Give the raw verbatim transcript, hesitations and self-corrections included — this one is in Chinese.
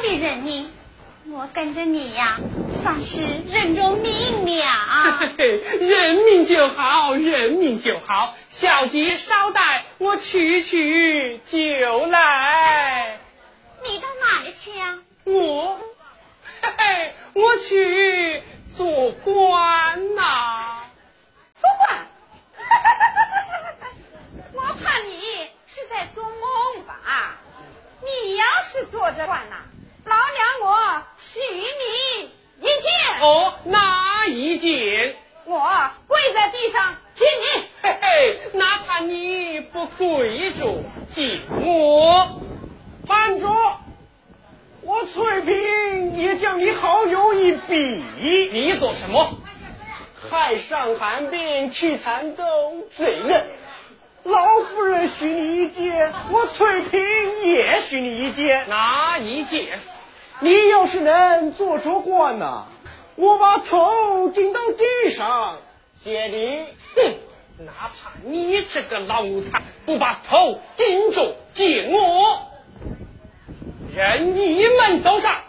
既认命，我跟着你呀，算是认中命了。 认命就好，认命就好。小姐稍待，我去去就来。 你到哪里去呀？ 我，嘿嘿，我去做官呐、啊。 做官？我怕你是在做梦吧？你要是做这官呐、啊，老娘我许你一件。 哦，哪一件？ 我跪在地上请你。 嘿嘿，哪怕你不跪着敬我， 慢着，我翠屏也将你好友一比。 你做什么？ 海上寒冰去蚕豆罪人，老夫人许你一件，我翠屏也许你一件。 哪一件？ 你要是能做着官呐、啊，我把头顶到地上谢你。 哼，哪怕你这个老奴才不把头顶着见我，任意门走上。